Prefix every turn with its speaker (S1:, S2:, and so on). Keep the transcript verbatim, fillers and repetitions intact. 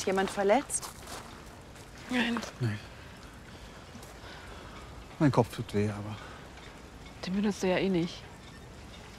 S1: Ist jemand verletzt?
S2: Nein.
S3: Nein. Mein Kopf tut weh, aber...
S2: Den benutzt du ja eh nicht.